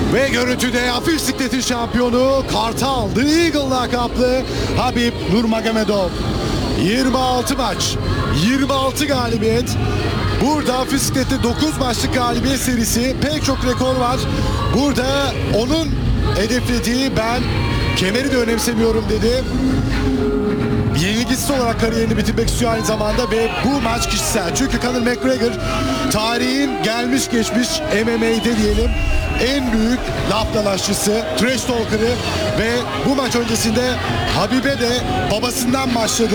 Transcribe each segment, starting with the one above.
Ve görüntüde hafif sikletin şampiyonu Kartal, The Eagle lakaplı Habib Nurmagomedov. 26 maç, 26 galibiyet. Burada hafif siklette 9 maçlık galibiyet serisi, pek çok rekor var. Burada onun hedeflediği, ben kemeri de önemsemiyorum dedi. Yenilgisiz olarak kariyerini bitirmek istiyor aynı zamanda ve bu maç kişisel. Çünkü Conor McGregor tarihin gelmiş geçmiş MMA'de diyelim en büyük laf dalaşçısı, trash talker'ı ve bu maç öncesinde Habib'e de babasından başladı.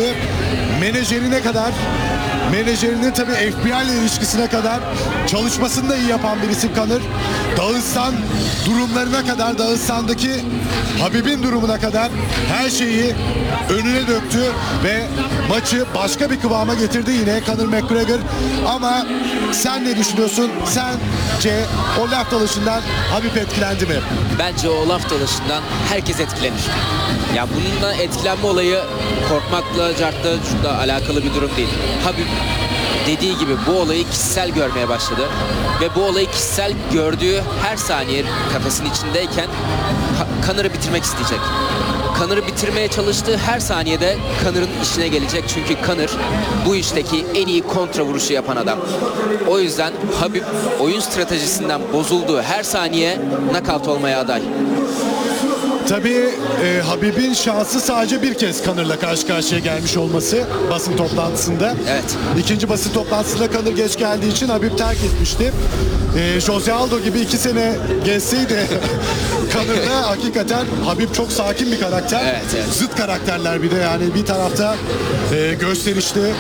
Menajerinin tabii FBI ile ilişkisine kadar çalışmasını da iyi yapan bir isim Conor. Dağıstan durumlarına kadar, Dağıstan'daki Habib'in durumuna kadar her şeyi önüne döktü ve maçı başka bir kıvama getirdi yine Conor McGregor. Ama sen ne düşünüyorsun? Sence o laf dalaşından Habib etkilendi mi? Bence o laf dalaşından herkes etkilenir. Ya bununla etkilenme olayı korkmakla, cartla, şurada alakalı bir durum değil. Habib dediği gibi bu olayı kişisel görmeye başladı. Ve bu olayı kişisel gördüğü her saniye kafasının içindeyken Conor'ı bitirmek isteyecek. Conor'ı bitirmeye çalıştığı her saniyede Conor'ın işine gelecek. Çünkü Conor bu işteki en iyi kontra vuruşu yapan adam. O yüzden Habib oyun stratejisinden bozulduğu her saniye knockout olmaya aday. Tabii Habib'in şansı sadece bir kez Conor'la karşı karşıya gelmiş olması basın toplantısında. Evet. İkinci basın toplantısında Conor geç geldiği için Habib terk etmişti. Jose Aldo gibi 2 sene geçseydi Conor'da hakikaten Habib çok sakin bir karakter. Evet, evet. Zıt karakterler bir de, yani bir tarafta gösterişli,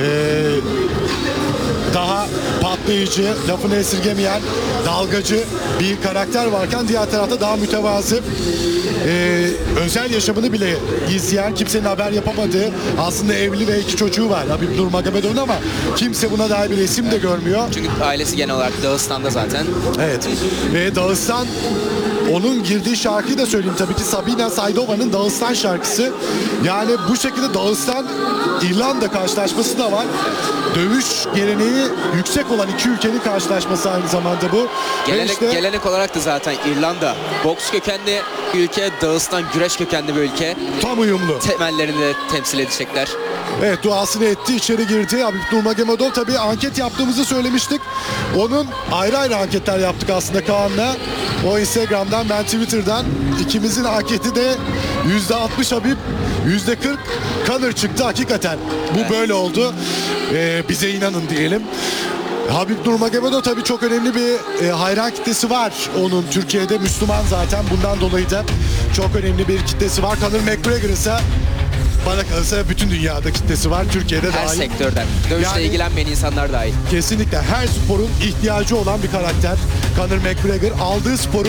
daha patlayıcı, lafını esirgemeyen, dalgacı bir karakter varken diğer tarafta daha mütevazı, özel yaşamını bile gizleyen, kimsenin haber yapamadığı, aslında evli ve 2 çocuğu var Habib Nurmagomedov'un ama kimse buna dair bir resim de görmüyor. Çünkü ailesi genel olarak Dağıstan'da zaten. Evet. Ve Dağıstan, onun girdiği şarkıyı da söyleyeyim tabii ki, Sabina Saydova'nın Dağıstan şarkısı. Yani bu şekilde Dağıstan İrlanda karşılaşması da var. Dövüş geleneği yüksek olan 2 ülkenin karşılaşması aynı zamanda bu. Gelenek olarak da zaten İrlanda boks kökenli bir ülke, Dağıstan güreş kökenli bir ülke. Tam uyumlu. Temellerini de temsil edecekler. Evet, duasını etti, içeri girdi. Habib Nurmagomedov, tabii anket yaptığımızı söylemiştik. Onun ayrı ayrı anketler yaptık aslında Kaan'la. O Instagram'dan, ben Twitter'dan. İkimizin anketi de %60 Habib, %40 Conor çıktı hakikaten. Bu evet. Böyle oldu. Bize inanın diyelim. Habib Nurmagomedov tabii çok önemli bir hayran kitlesi var onun Türkiye'de. Müslüman zaten, bundan dolayı da çok önemli bir kitlesi var. Conor McGregor ise bana kalırsa bütün dünyada kitlesi var, Türkiye'de her dahil. Her sektörden. Dövüşle ilgilenmeyen insanlar dahil. Kesinlikle her sporun ihtiyacı olan bir karakter Conor McGregor. Aldığı sporu